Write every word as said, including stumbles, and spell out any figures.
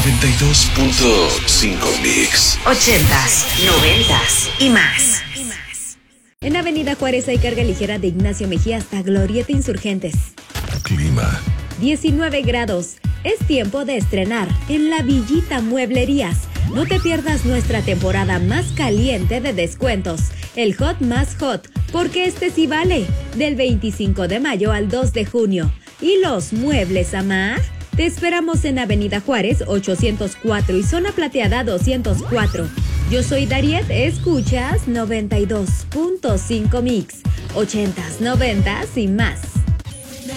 noventa y dos punto cinco Mix. Ochentas, noventas y más. En Avenida Juárez hay carga ligera de Ignacio Mejía hasta Glorieta Insurgentes. Clima. diecinueve grados. Es tiempo de estrenar en La Villita Mueblerías. No te pierdas nuestra temporada más caliente de descuentos. El hot más hot, porque este sí vale. Del veinticinco de mayo al dos de junio. ¿Y los muebles, Amar? Te esperamos en Avenida Juárez ochocientos cuatro y Zona Plateada doscientos cuatro. Yo soy Dariet, escuchas noventa y dos punto cinco Mix. Ochentas, noventas y más.